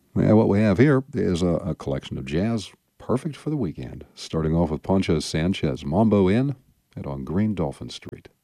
Yeah, what we have here is a collection of jazz perfect for the weekend, starting off with Poncho Sanchez, Mambo Inn, and on Green Dolphin Street.